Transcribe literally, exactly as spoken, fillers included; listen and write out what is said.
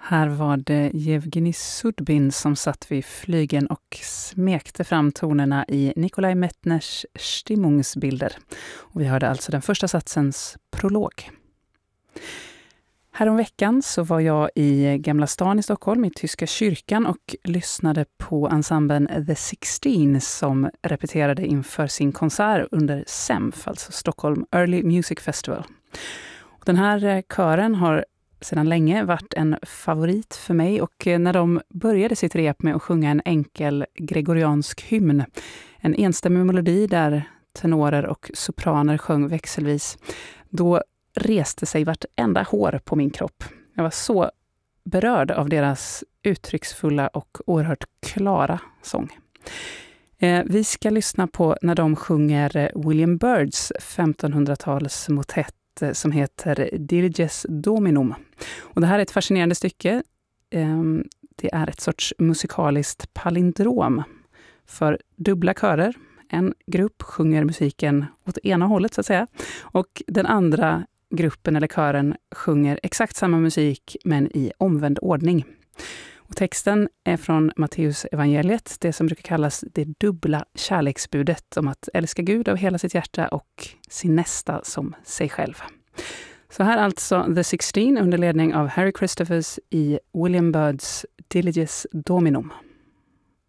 Här var det Yevgeny Sudbin som satt vid flygeln och smekte fram tonerna i Nikolaj Metners Stimmungsbilder. Och vi hörde alltså den första satsens prolog. Häromveckan så var jag i Gamla stan i Stockholm, i Tyska kyrkan, och lyssnade på ensemblen The Sixteen som repeterade inför sin konsert under S E M F, alltså Stockholm Early Music Festival. Och den här kören har sedan länge varit en favorit för mig, och när de började sitt rep med att sjunga en enkel gregoriansk hymn, en enstämmig melodi där tenorer och sopraner sjöng växelvis, då reste sig vartenda hår på min kropp. Jag var så berörd av deras uttrycksfulla och oerhört klara sång. Eh, vi ska lyssna på när de sjunger William Byrds femtonhundratals motett som heter Diliges Dominum. Och det här är ett fascinerande stycke. Eh, det är ett sorts musikaliskt palindrom för dubbla körer. En grupp sjunger musiken åt ena hållet så att säga, och den andra gruppen eller kören sjunger exakt samma musik men i omvänd ordning. Och texten är från Matteus evangeliet, det som brukar kallas det dubbla kärleksbudet om att älska Gud av hela sitt hjärta och sin nästa som sig själv. Så här alltså The Sixteen under ledning av Harry Christophers i William Byrds Diliges Dominum.